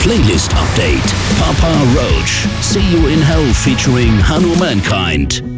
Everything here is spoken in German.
Playlist Update. Papa Roach. See You in Hell featuring Hanumankind.